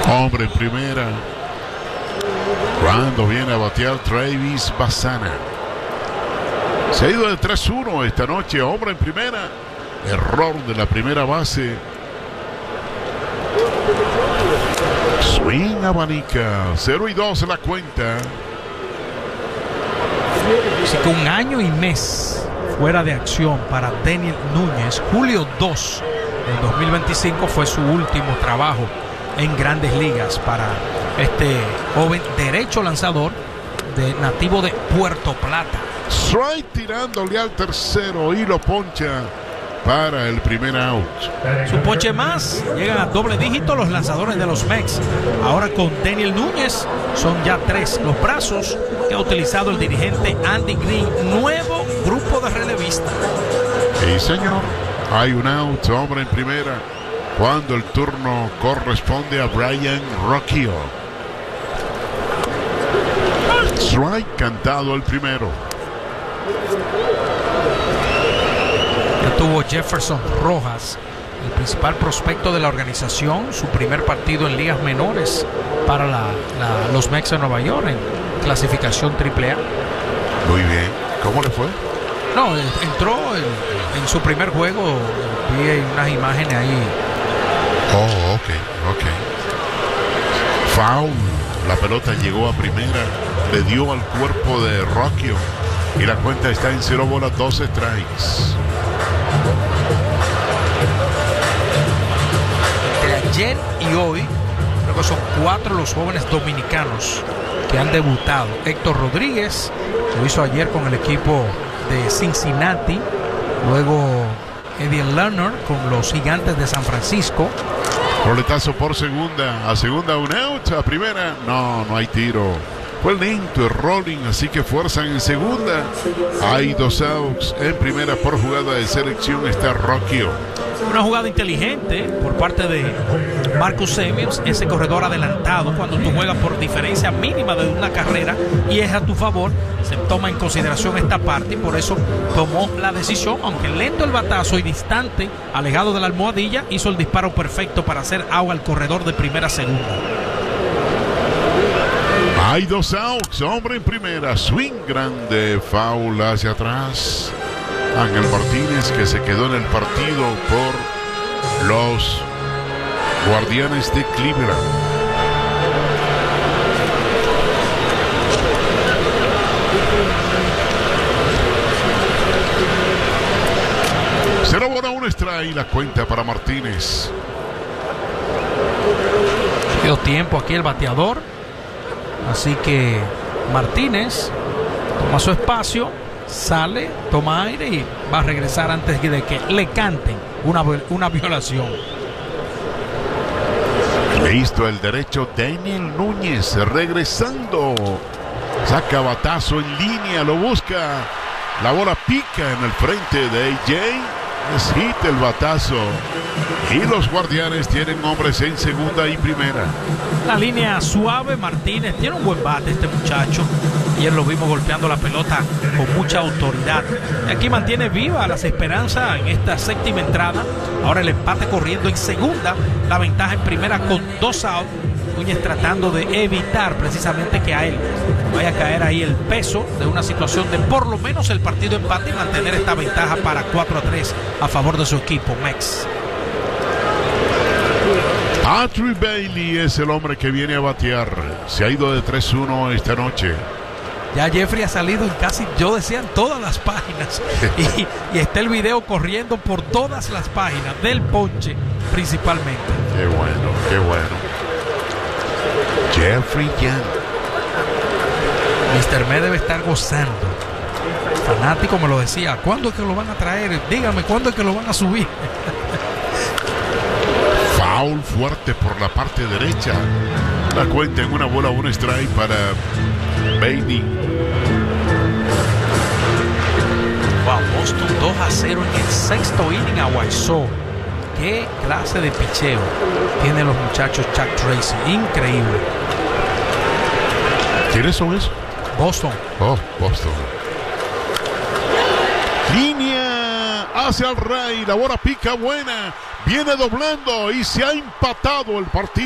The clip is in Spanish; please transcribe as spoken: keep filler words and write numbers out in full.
Hombre en primera. Cuando viene a batear Travis Bassana. Se ha ido de tres uno esta noche. Hombre en primera. Error de la primera base. Swing abanica. cero y dos en la cuenta. Así que un año y mes fuera de acción para Daniel Núñez. Julio dos del dos mil veinticinco fue su último trabajo en Grandes Ligas para este joven derecho lanzador de nativo de Puerto Plata. Strike tirándole al tercero y lo poncha para el primer out. Su ponche más, llegan a doble dígito los lanzadores de los Mex. Ahora con Daniel Núñez son ya tres los brazos que ha utilizado el dirigente Andy Green. Nuevo grupo de relevistas. Sí, señor. Hay un out, hombre en primera, cuando el turno corresponde a Brian Rocchio. Strike cantado el primero. Ya tuvo Jefferson Rojas, el principal prospecto de la organización, su primer partido en ligas menores para la, la, los Mex de Nueva York en clasificación triple A. Muy bien. ¿Cómo le fue? No, entró en, en su primer juego. Vi unas imágenes ahí. Oh, ok, ok. Foul. La pelota llegó a primera, le dio al cuerpo de Rocchio y la cuenta está en cero bolas, dos strikes. Entre ayer y hoy, creo que son cuatro los jóvenes dominicanos que han debutado. Héctor Rodríguez lo hizo ayer con el equipo de Cincinnati, luego Eddie Lerner con los Gigantes de San Francisco. Roletazo por segunda, a segunda un out, a primera no, no hay tiro. Fue lento el rolling, así que fuerzan en segunda. Hay dos outs. En primera por jugada de selección está Rocchio. Una jugada inteligente por parte de Marcus Semien, ese corredor adelantado. Cuando tú juegas por diferencia mínima de una carrera y es a tu favor, se toma en consideración esta parte y por eso tomó la decisión, aunque lento el batazo y distante, alejado de la almohadilla, hizo el disparo perfecto para hacer out al corredor de primera a segunda. Hay dos outs, hombre en primera, swing grande, foul hacia atrás. Ángel Martínez, que se quedó en el partido por los Guardianes de Cleveland. Cero bola, un strike, la cuenta para Martínez. Dio tiempo aquí el bateador, así que Martínez toma su espacio, sale, toma aire y va a regresar antes de que le canten una, una violación. Listo el derecho Daniel Núñez regresando. Saca batazo en línea, lo busca. La bola pica en el frente de A J. Es hit el batazo. Y los Guardianes tienen hombres en segunda y primera. La línea suave, Martínez tiene un buen bate este muchacho. Ayer lo vimos golpeando la pelota con mucha autoridad. Y aquí mantiene viva las esperanzas en esta séptima entrada. Ahora el empate corriendo en segunda. La ventaja en primera con dos outs. Núñez tratando de evitar precisamente que a él vaya a caer ahí el peso de una situación de por lo menos el partido empate y mantener esta ventaja para cuatro a tres a favor de su equipo Mex. Patrick Bailey es el hombre que viene a batear. Se ha ido de tres uno esta noche. Ya Jeffrey ha salido en casi, yo decía, en todas las páginas. y, y está el video corriendo por todas las páginas del ponche principalmente. Qué bueno, qué bueno. Jeffrey Young. mister Me debe estar gozando. Fanático me lo decía. ¿Cuándo es que lo van a traer? Dígame, ¿cuándo es que lo van a subir? Foul fuerte por la parte derecha. La cuenta en una bola, un strike para Bailey. Wow, Boston dos a cero en el sexto inning a Wiseau. Qué clase de picheo tienen los muchachos Chuck Tracy. Increíble. ¿Quiénes son esos? Boston. Oh, Boston. Línea hacia el Rey. La bola pica buena. Viene doblando y se ha empatado el partido.